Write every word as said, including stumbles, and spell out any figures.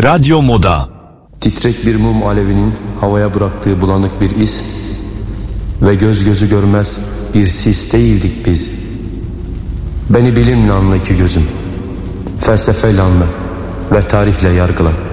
Radyo Moda. Titrek bir mum alevinin havaya bıraktığı bulanık bir iz ve göz gözü görmez bir sis değildik biz. Beni bilimle anla iki gözüm, felsefeyle anla ve tarihle yargıla.